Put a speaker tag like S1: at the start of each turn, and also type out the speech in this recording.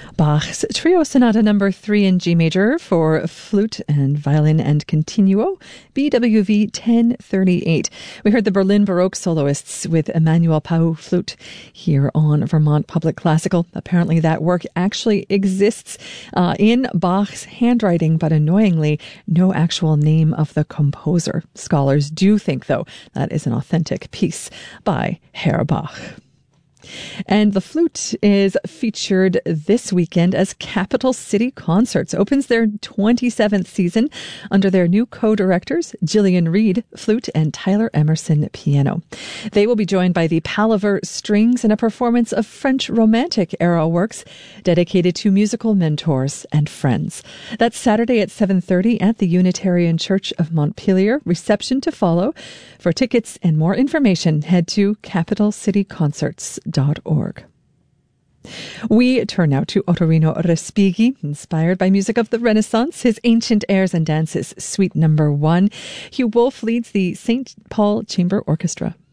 S1: Bach's Trio Sonata Number 3 in G major for flute and violin and continuo, BWV 1038. We heard the Berlin Baroque soloists with Emmanuel Pau flute here on Vermont Public Classical. Apparently that work actually exists in Bach's handwriting, but annoyingly, no actual name of the composer. Scholars do think, though, that is an authentic piece by Herr Bach. And the flute is featured this weekend as Capital City Concerts opens their 27th season under their new co-directors, Gillian Reed, flute, and Tyler Emerson, piano. They will be joined by the Palaver Strings in a performance of French Romantic era works dedicated to musical mentors and friends. That's Saturday at 7:30 at the Unitarian Church of Montpelier. Reception to follow. For tickets and more information, head to capitalcityconcerts.org. We turn now to Ottorino Respighi, inspired by music of the Renaissance, his Ancient Airs and Dances, Suite Number 1. Hugh Wolf leads the St. Paul Chamber Orchestra.